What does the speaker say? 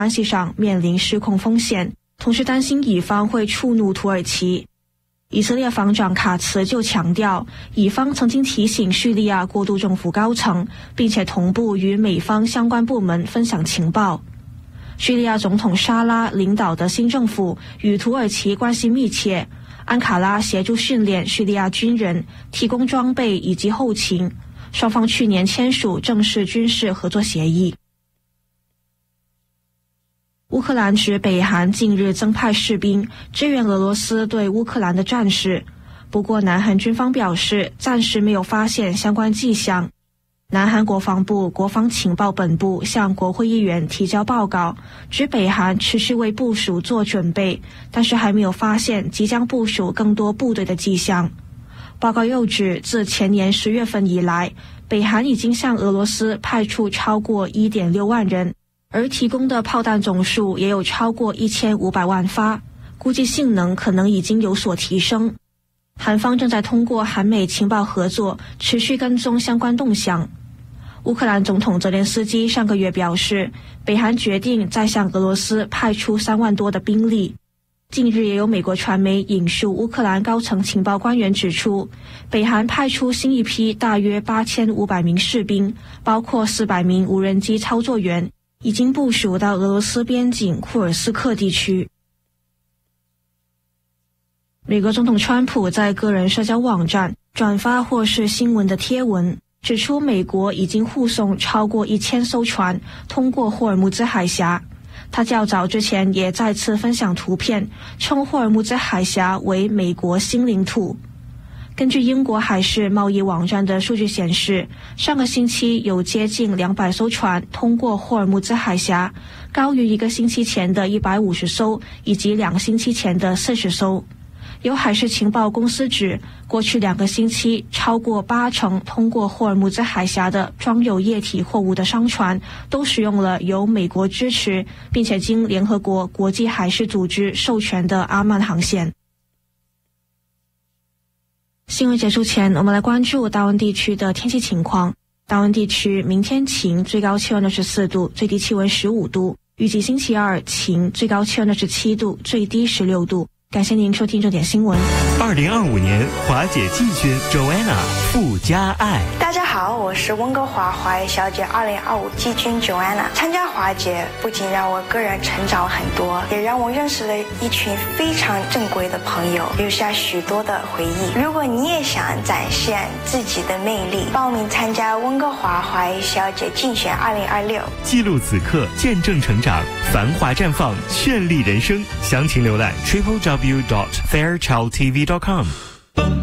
关系上面临失控风险，同时担心以方会触怒土耳其。以色列防长卡茨就强调，以方曾经提醒叙利亚过渡政府高层，并且同步与美方相关部门分享情报。叙利亚总统沙拉领导的新政府与土耳其关系密切，安卡拉协助训练叙利亚军人，提供装备以及后勤，双方去年签署正式军事合作协议。乌克兰指北韩近日增派士兵支援俄罗斯对乌克兰的战事，不过南韩军方表示暂时没有发现相关迹象。南韩国防部国防情报本部向国会议员提交报告，指北韩持续为部署做准备，但是还没有发现即将部署更多部队的迹象。报告又指，自前年10月份以来，北韩已经向俄罗斯派出超过 1.6 万人，而提供的炮弹总数也有超过1500万发，估计性能可能已经有所提升。韩方正在通过韩美情报合作持续跟踪相关动向。乌克兰总统泽连斯基上个月表示，北韩决定再向俄罗斯派出3万多的兵力。近日也有美国传媒引述乌克兰高层情报官员指出，北韩派出新一批大约8500名士兵，包括400名无人机操作员，已经部署到俄罗斯边境库尔斯克地区。美国总统川普在个人社交网站转发或是新闻的贴文，指出美国已经护送超过1000艘船通过霍尔木兹海峡。他较早之前也再次分享图片，称霍尔木兹海峡为美国新领土。根据英国海事贸易网站的数据显示，上个星期有接近200艘船通过霍尔木兹海峡，高于1个星期前的150艘以及2星期前的40艘。有海事情报公司指，过去2个星期超过80%通过霍尔木兹海峡的装有液体货物的商船都使用了由美国支持并且经联合国国际海事组织授权的阿曼航线。新闻结束前，我们来关注大温地区的天气情况。大温地区明天晴，最高气温24度，最低气温15度，预计星期二晴，最高气温27度，最低16度。感谢您收听重点新闻。 2025年华姐季军 Joanna 附加爱。 大家好，我是温哥华华裔小姐2025季军 Joanna。参加华姐不仅让我个人成长了很多，也让我认识了一群非常正规的朋友，留下许多的回忆。如果你也想展现自己的魅力，报名参加温哥华华裔小姐竞选2026， 记录此刻，见证成长，繁华绽放，绚丽人生。详情浏览www.fairchildtv.com。